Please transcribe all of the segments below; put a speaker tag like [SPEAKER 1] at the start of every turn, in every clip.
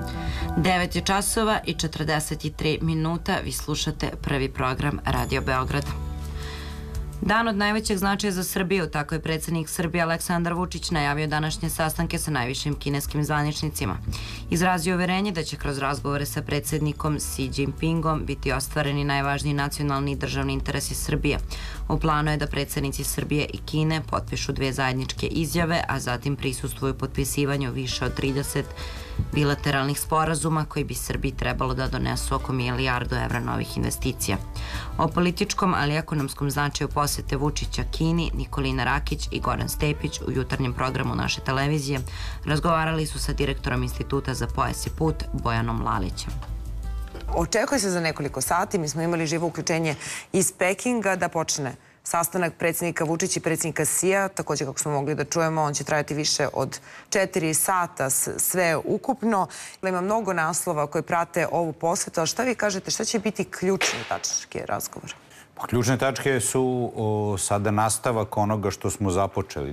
[SPEAKER 1] 9 je časova i 43 minuta. Vi slušate prvi program Radio Beograd. Dan od najvećeg značaja za Srbiju, tako je predsjednik Srbije Aleksandar Vučić najavio današnje sastanke sa najvišim kineskim zvaničnicima. Izrazio uverenje da će kroz razgovore sa predsjednikom Xi Jinpingom biti ostvareni najvažniji nacionalni i državni interesi Srbije. U planu je da predsjednici Srbije i Kine potpišu 2 zajedničke izjave, a zatim prisustvuju potpisivanju više od 30 bilateralnih sporazuma koji bi Srbiji trebalo da donesu oko milijardu evra novih investicija. O političkom, ali i ekonomskom značaju posete Vučića Kini Nikolina Rakić i Goran Stepić u jutarnjem programu naše televizije razgovarali su sa direktorom Instituta za pojas i put Bojanom Lalićem.
[SPEAKER 2] Očekuje se za nekoliko sati, mi smo imali živo uključenje iz Pekinga, da počne sastanak predsjednika Vučića i predsjednika Xija. Također, kako smo mogli da čujemo, on će trajati više od 4 sata sve ukupno. Ima mnogo naslova koji prate ovu posjetu, ali šta vi kažete, šta će biti ključne tačke razgovora?
[SPEAKER 3] Ključne tačke su sada nastavak onoga što smo započeli.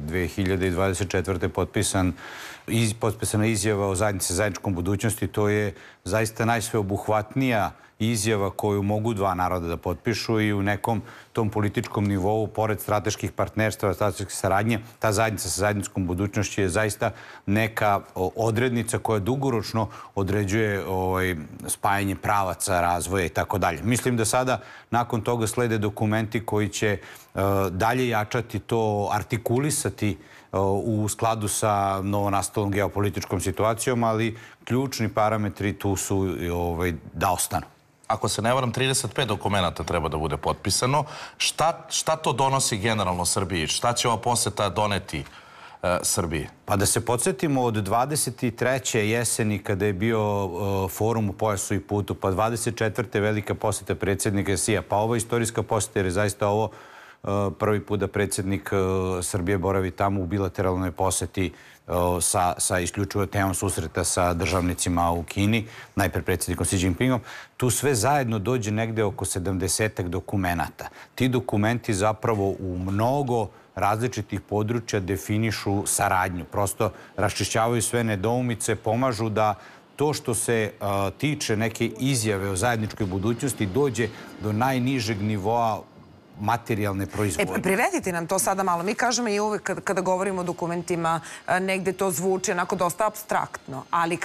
[SPEAKER 3] 2024. potpisana izjava o zajednici sa zajedničkom budućnosti. To je zaista najsveobuhvatnija izjava koju mogu 2 naroda da potpišu i u nekom tom političkom nivou, pored strateških partnerstva, strateške saradnje, ta zajednica sa zajedničkom budućnošću je zaista neka odrednica koja dugoročno određuje spajanje pravaca, razvoja i tako dalje. Mislim da sada nakon toga slede dokumenti koji će dalje jačati to, artikulisati u skladu sa novonastalom geopolitičkom situacijom, ali ključni parametri tu su da ostanu.
[SPEAKER 4] Ako se ne varam, 35 dokumenta treba da bude potpisano. Šta to donosi generalno Srbiji? Šta će ova poseta doneti Srbiji?
[SPEAKER 3] Pa da se podsjetimo od 23. jeseni kada je bio forum u pojasu i putu, pa 24. velika poseta predsjednika Xija, pa ova istorijska poseta, jer je zaista ovo prvi put da predsjednik Srbije boravi tamo u bilateralnoj poseti sa isključivo temom susreta sa državnicima u Kini, najpre predsjednikom Xi Jinpingom. Tu sve zajedno dođe negde oko 70 dokumenata. Ti dokumenti zapravo u mnogo različitih područja definišu saradnju. Prosto raščišćavaju sve nedoumice, pomažu da to što se tiče neke izjave o zajedničkoj budućnosti dođe do najnižeg nivoa materijalne proizvodnje.
[SPEAKER 2] Privedite nam to sada malo. Mi kažemo i uvek kada govorimo o dokumentima, negde to zvuči onako dosta apstraktno, ali